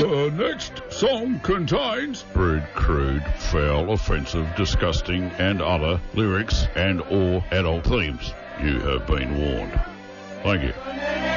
The next song contains rude, crude, foul, offensive, disgusting, and other lyrics and or adult themes. You have been warned. Thank you.